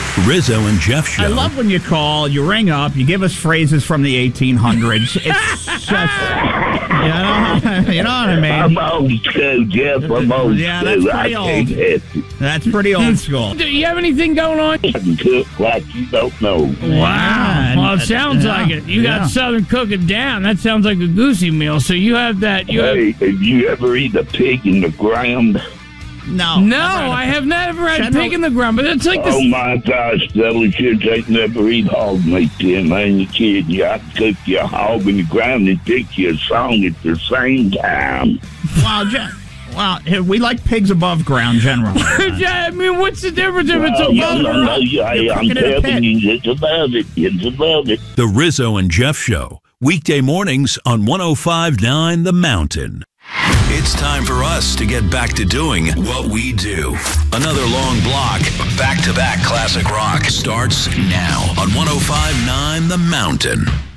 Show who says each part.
Speaker 1: Rizzo and Jeff Show.
Speaker 2: I love when you call, you ring up, you give us phrases from the 1800s. It's just, you know what I mean?
Speaker 3: I'm old school, Jeff. I'm old
Speaker 2: Yeah,
Speaker 3: school.
Speaker 2: that's pretty old. That's pretty old school.
Speaker 4: Do you have anything going on?
Speaker 3: I can cook like you don't know.
Speaker 4: Wow. Well, it sounds like it. You got Southern cooking down. That sounds like a goosey meal. So you have that.
Speaker 3: Hey, have you ever eaten a pig in the ground?
Speaker 4: No, I have never had a pig in the ground, but it's like this.
Speaker 3: Oh, my gosh, fellas, you ain't never eat hog meat then, man. You kidding. You have to cook your hog in the ground and pick you a song at the same time.
Speaker 2: Well, we like pigs above ground, generally.
Speaker 4: I mean, what's the difference if it's above ground?
Speaker 3: I'm telling you, it's above it. It's above it.
Speaker 1: The Rizzo and Jeff Show. Weekday mornings on 105.9 The Mountain. It's time for us to get back to doing what we do. Another long block of back-to-back classic rock starts now on 105.9 The Mountain.